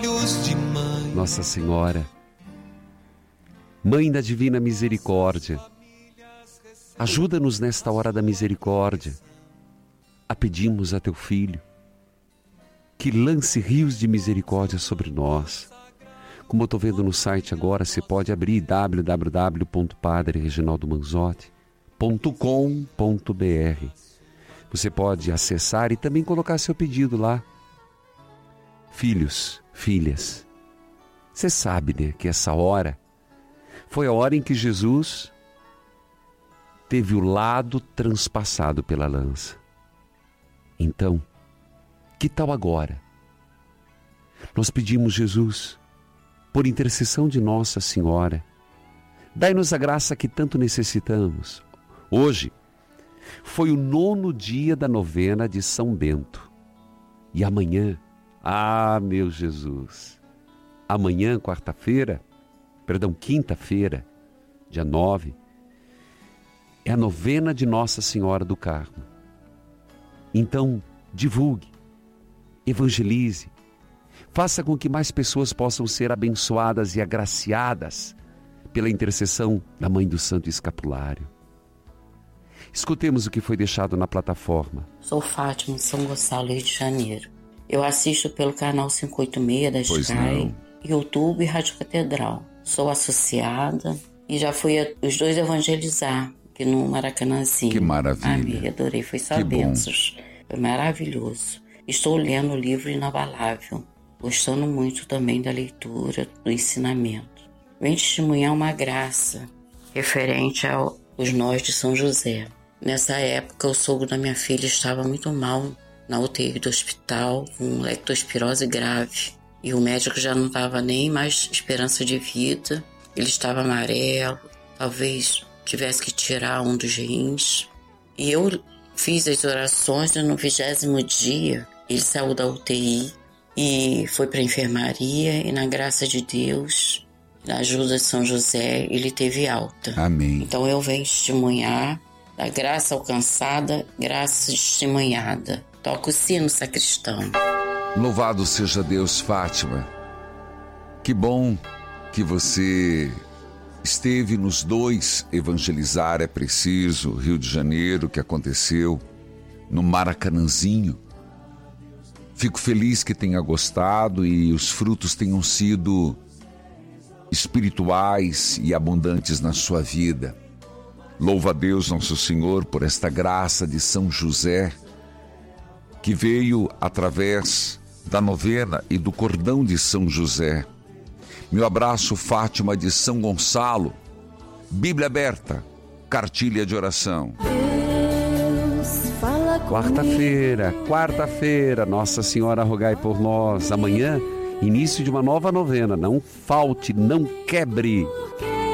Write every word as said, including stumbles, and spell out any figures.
Nossa Senhora, Mãe da Divina Misericórdia, ajuda-nos nesta hora da misericórdia a pedirmos a Teu Filho que lance rios de misericórdia sobre nós. Como eu estou vendo no site agora, você pode abrir w w w ponto padre reginaldo manzotti ponto com ponto b r. Você pode acessar e também colocar seu pedido lá. Filhos, filhas, você sabe, né, que essa hora foi a hora em que Jesus teve o lado transpassado pela lança. Então, que tal agora? Nós pedimos, Jesus, por intercessão de Nossa Senhora, dai-nos a graça que tanto necessitamos. Hoje foi o nono dia da novena de São Bento. E amanhã, ah, meu Jesus, amanhã, quarta-feira, perdão, quinta-feira, dia nove, é a novena de Nossa Senhora do Carmo. Então, divulgue, evangelize, faça com que mais pessoas possam ser abençoadas e agraciadas pela intercessão da Mãe do Santo Escapulário. Escutemos o que foi deixado na plataforma. Sou Fátima de São Gonçalo, Rio de Janeiro. Eu assisto pelo canal quinhentos e oitenta e seis da Pois Sky, não. YouTube e Rádio Catedral. Sou associada e já fui a, os dois evangelizar aqui no Maracanãzinho. Que maravilha. Amei, adorei, foi só Que bênçãos. Foi maravilhoso. Estou lendo o livro Inabalável, gostando muito também da leitura, do ensinamento. Vem testemunhar uma graça referente aos nós de São José. Nessa época, o sogro da minha filha estava muito mal na U T I do hospital, com leptospirose grave. E o médico já não dava nem mais esperança de vida. Ele estava amarelo, talvez tivesse que tirar um dos rins. E eu fiz as orações e no vigésimo dia ele saiu da U T I e foi para a enfermaria e na graça de Deus, na ajuda de São José, ele teve alta. Amém. Então eu venho testemunhar da graça alcançada, graça testemunhada. Toca o sino, sacristão. Louvado seja Deus, Fátima. Que bom que você esteve nos dois Evangelizar é Preciso, Rio de Janeiro, que aconteceu no Maracanãzinho. Fico feliz que tenha gostado e os frutos tenham sido espirituais e abundantes na sua vida. Louva a Deus Nosso Senhor por esta graça de São José, que veio através da novena e do cordão de São José. Meu abraço, Fátima de São Gonçalo. Bíblia aberta, cartilha de oração. Quarta-feira, quarta-feira, Nossa Senhora rogai por nós. Amanhã, início de uma nova novena. Não falte, não quebre.